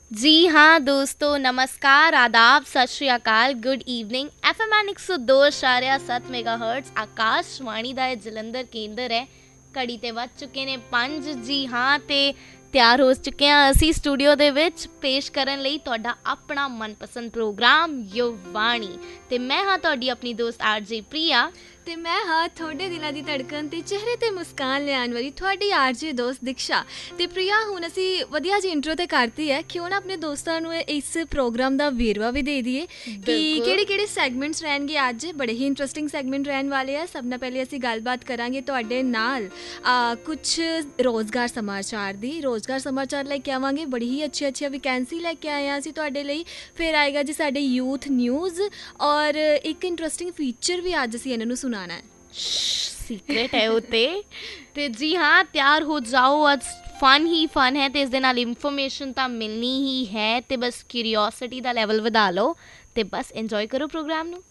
जी हाँ दोस्तों, नमस्कार, आदाब, सत श्री अकाल, good evening. FM 102.7 megahertz Akashvani ਦਾ ਇਹ ਜਲੰਧਰ ਕੇਂਦਰ ਹੈ। ਘੜੀ ਤੇ ਵੱਜ ਚੁੱਕੇ ਨੇ 5। ਜੀ ਹਾਂ, ਤੇ ਤਿਆਰ ਹੋ ਚੁੱਕੇ ਹਾਂ ਅਸੀਂ ਸਟੂਡੀਓ ਦੇ ਵਿੱਚ ਪੇਸ਼ ਕਰਨ ਲਈ ਤੁਹਾਡਾ ਆਪਣਾ ਮਨਪਸੰਦ ਪ੍ਰੋਗਰਾਮ ਯੁਵਾਣੀ। ਤੇ ਮੈਂ ਹਾਂ ਤੁਹਾਡੀ ਆਪਣੀ ਦੋਸਤ RJ ਪ੍ਰਿਆ। ਤੇ ਮੈਂ ਹਾਂ ਤੁਹਾਡੇ ਦਿਲਾਂ ਦੀ ਧੜਕਣ ਤੇ ਚਿਹਰੇ ਤੇ ਮੁਸਕਾਨ ਲਿਆਉਣ ਵਾਲੀ ਤੁਹਾਡੀ RJ ਦੋਸਤ ਦਿਕਸ਼ਾ। ਤੇ ਪ੍ਰਿਆ, ਹੁਣ ਅਸੀਂ ਵਧੀਆ ਜੀ ਇੰਟਰੋ ਤੇ ਕਰਤੀ ਹੈ, ਕਿਉਂ ਨਾ ਆਪਣੇ ਦੋਸਤਾਂ ਨੂੰ ਇਸ ਪ੍ਰੋਗਰਾਮ ਦਾ ਵੇਰਵਾ ਵੀ ਦੇ ਦਈਏ ਕਿ ਕਿਹੜੇ ਕਿਹੜੇ ਸੈਗਮੈਂਟਸ ਰਹਿਣਗੇ। ਅੱਜ ਬੜੇ ਹੀ ਇੰਟਰਸਟਿੰਗ ਸੈਗਮੈਂਟ ਰਹਿਣ ਵਾਲੇ ਆ। ਸਭ ਨਾਲ ਪਹਿਲੇ ਅਸੀਂ ਗੱਲਬਾਤ ਕਰਾਂਗੇ ਤੁਹਾਡੇ ਨਾਲ ਕੁਛ ਰੋਜ਼ਗਾਰ ਸਮਾਚਾਰ ਦੀ। ਰੋਜ਼ਗਾਰ ਸਮਾਚਾਰ ਲੈ ਕੇ ਆਵਾਂਗੇ, ਬੜੀ ਹੀ ਅੱਛੀ ਵੈਕੈਂਸੀ ਲੈ ਕੇ ਆਏ ਹਾਂ ਅਸੀਂ ਤੁਹਾਡੇ ਲਈ। ਫਿਰ ਆਏਗਾ ਜੀ ਸਾਡੇ ਯੂਥ ਨਿਊਜ਼, ਔਰ ਇੱਕ ਇੰਟਰਸਟਿੰਗ ਫੀਚਰ ਵੀ ਅੱਜ ਅਸੀਂ ਇਹਨਾਂ ਨੂੰ ਸੁਣਾਉਣਾ ਹੈ। ਸੀਕ੍ਰੇਟ ਹੈ ਉਹ ਤੇ ਜੀ ਹਾਂ, ਤਿਆਰ ਹੋ ਜਾਓ, ਅੱਜ ਫਨ ਹੀ ਫਨ ਹੈ ਤੇ ਇਸ ਦੇ ਨਾਲ ਇਨਫੋਰਮੇਸ਼ਨ ਤਾਂ ਮਿਲਣੀ ਹੀ ਹੈ। ਤੇ ਬਸ ਕਿਊਰੀਓਸਿਟੀ ਦਾ ਲੈਵਲ ਵਧਾ ਲਓ ਤੇ ਬਸ ਇੰਜੋਏ ਕਰੋ ਪ੍ਰੋਗਰਾਮ ਨੂੰ।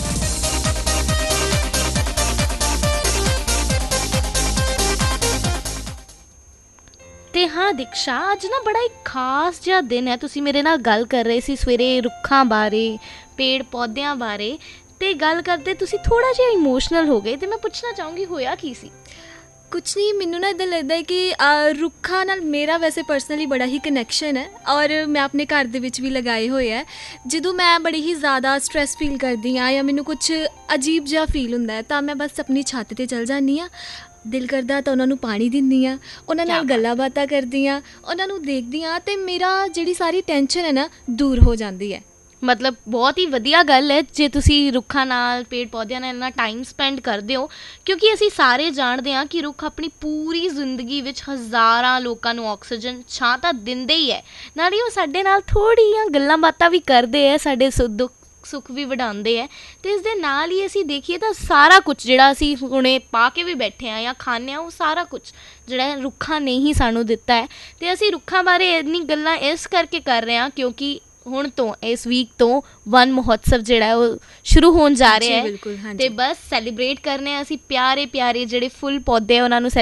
ਤੇ ਹਾਂ ਦਿਕਸ਼ਾ, ਅੱਜ ਨਾ ਬੜਾ ਇੱਕ ਖਾਸ ਜਿਹਾ ਦਿਨ ਹੈ। ਤੁਸੀਂ ਮੇਰੇ ਨਾਲ ਗੱਲ ਕਰ ਰਹੇ ਸੀ ਸਵੇਰੇ ਰੁੱਖਾਂ ਬਾਰੇ, ਪੇੜ ਪੌਦਿਆਂ ਬਾਰੇ, ਤੇ ਗੱਲ ਕਰਦੇ ਤੁਸੀਂ ਥੋੜ੍ਹਾ ਜਿਹਾ ਇਮੋਸ਼ਨਲ ਹੋ ਗਏ। ਤੇ ਮੈਂ ਪੁੱਛਣਾ ਚਾਹੂੰਗੀ, ਹੋਇਆ ਕੀ ਸੀ? ਕੁਛ ਨਹੀਂ, ਮੈਨੂੰ ਨਾ ਇੱਦਾਂ ਲੱਗਦਾ ਹੈ ਕਿ ਰੁੱਖਾਂ ਨਾਲ ਮੇਰਾ ਵੈਸੇ ਪਰਸਨਲੀ ਬੜਾ ਹੀ ਕਨੈਕਸ਼ਨ ਹੈ, ਔਰ ਮੈਂ ਆਪਣੇ ਘਰ ਦੇ ਵਿੱਚ ਵੀ ਲਗਾਏ ਹੋਏ ਹੈ। ਜਦੋਂ ਮੈਂ ਬੜੀ ਹੀ ਜ਼ਿਆਦਾ ਸਟਰੈਸ ਫੀਲ ਕਰਦੀ ਹਾਂ ਜਾਂ ਮੈਨੂੰ ਕੁਛ ਅਜੀਬ ਜਿਹਾ ਫੀਲ ਹੁੰਦਾ ਹੈ, ਤਾਂ ਮੈਂ ਬਸ ਆਪਣੀ ਛੱਤ 'ਤੇ ਚਲ ਜਾਂਦੀ ਹਾਂ। ਦਿਲ ਕਰਦਾ ਤਾਂ ਉਹਨਾਂ ਨੂੰ ਪਾਣੀ ਦਿੰਦੀ ਹਾਂ, ਉਹਨਾਂ ਨਾਲ ਗੱਲਾਂ ਬਾਤਾਂ ਕਰਦੀ ਹਾਂ, ਉਹਨਾਂ ਨੂੰ ਦੇਖਦੀ ਹਾਂ, ਅਤੇ ਮੇਰਾ ਜਿਹੜੀ ਸਾਰੀ ਟੈਨਸ਼ਨ ਹੈ ਨਾ ਦੂਰ ਹੋ ਜਾਂਦੀ ਹੈ। ਮਤਲਬ ਬਹੁਤ ਹੀ ਵਧੀਆ ਗੱਲ ਹੈ ਜੇ ਤੁਸੀਂ ਰੁੱਖਾਂ ਨਾਲ, ਪੇੜ ਪੌਦਿਆਂ ਨਾਲ ਇੰਨਾ ਟਾਈਮ ਸਪੈਂਡ ਕਰਦੇ ਹੋ, ਕਿਉਂਕਿ ਅਸੀਂ ਸਾਰੇ ਜਾਣਦੇ ਹਾਂ ਕਿ ਰੁੱਖ ਆਪਣੀ ਪੂਰੀ ਜ਼ਿੰਦਗੀ ਵਿੱਚ ਹਜ਼ਾਰਾਂ ਲੋਕਾਂ ਨੂੰ ਆਕਸੀਜਨ, ਛਾਂ ਤਾਂ ਦਿੰਦੇ ਹੀ ਹੈ, ਨਾਲੇ ਉਹ ਸਾਡੇ ਨਾਲ ਥੋੜ੍ਹੀਆਂ ਗੱਲਾਂ ਬਾਤਾਂ ਵੀ ਕਰਦੇ ਹੈ, ਸਾਡੇ ਦੁੱਖ ਸੁੱਖ ਵੀ ਵਡਾਉਂਦੇ ਹੈ। ਅਤੇ ਇਸ ਦੇ ਨਾਲ ਹੀ ਅਸੀਂ ਦੇਖੀਏ ਤਾਂ ਸਾਰਾ ਕੁਛ ਜਿਹੜਾ ਅਸੀਂ ਹੁਣੇ ਪਾ ਕੇ ਵੀ ਬੈਠੇ ਹਾਂ ਜਾਂ ਖਾਂਦੇ ਹਾਂ, ਉਹ ਸਾਰਾ ਕੁਛ ਜਿਹੜਾ ਰੁੱਖਾਂ ਨੇ ਹੀ ਸਾਨੂੰ ਦਿੱਤਾ ਹੈ। ਅਤੇ ਅਸੀਂ ਰੁੱਖਾਂ ਬਾਰੇ ਇੰਨੀ ਗੱਲਾਂ ਇਸ ਕਰਕੇ ਕਰ ਰਹੇ ਹਾਂ ਕਿਉਂਕਿ ਹੁਣ ਤੋਂ ਇਸ ਵੀਕ ਤੋਂ ਵਨ ਮਹੋਤਸਵ ਜਿਹੜਾ ਉਹ ਸ਼ੁਰੂ ਹੋਣ ਜਾ ਰਿਹਾ ਹੈ। ਤੇ ਬਸ ਸੈਲੀਬ੍ਰੇਟ ਕਰਨੇ ਅਸੀਂ ਪਿਆਰੇ ਪਿਆਰੇ ਜਿਹੜੇ ਫੁੱਲ ਪੌਦੇ ਉਹਨਾਂ ਨੂੰ